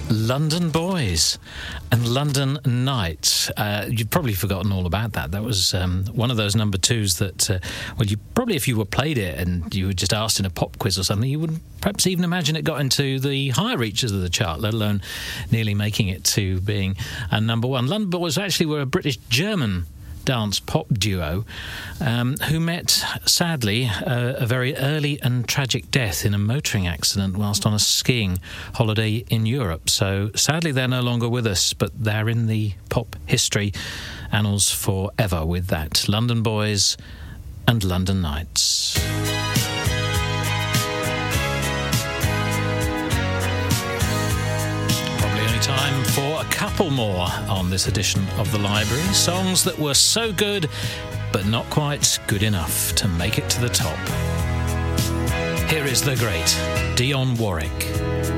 London Boys and London Nights. You've probably forgotten all about that. That was one of those number twos that, you probably, if you were played it and you were just asked in a pop quiz or something, you wouldn't perhaps even imagine it got into the higher reaches of the chart, let alone nearly making it to being a number one. London Boys actually were a British-German dance pop duo who met, sadly, a very early and tragic death in a motoring accident whilst on a skiing holiday in Europe. So sadly they're no longer with us, but they're in the pop history annals forever with that. London Boys and London Nights. Time for a couple more on this edition of The Library. Songs that were so good, but not quite good enough to make it to the top. Here is the great Dionne Warwick.